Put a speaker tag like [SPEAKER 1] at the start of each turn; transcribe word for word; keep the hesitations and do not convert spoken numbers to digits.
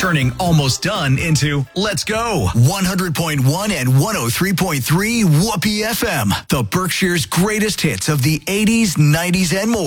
[SPEAKER 1] turning almost done into let's go. one hundred point one and one oh three point three Whoopee F M, the Berkshire's greatest hits of the eighties, nineties, and more.